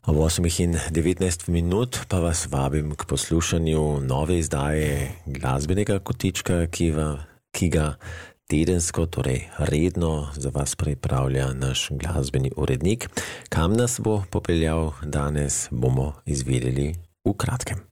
Ob 8:19 pa vas vabim k poslušanju nove izdaje glasbenega kotička, ki ga tedensko, torej redno za vas pripravlja naš glasbeni urednik. Kam nas bo popeljal danes, bomo izvedeli v kratkem.